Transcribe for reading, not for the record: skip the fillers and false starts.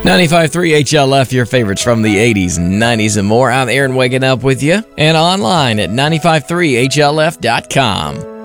95.3 HLF, your favorites from the 80s, 90s, and more. I'm Aaron waking up with you, and online at 953HLF.com.